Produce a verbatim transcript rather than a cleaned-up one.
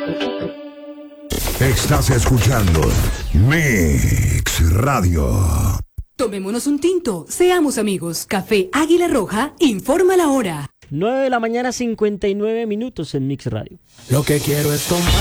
Estás escuchando Mix Radio. Tomémonos un tinto, seamos amigos. Café Águila Roja, informa la hora. nueve de la mañana, cincuenta y nueve minutos en Mix Radio. Lo que quiero es tomar.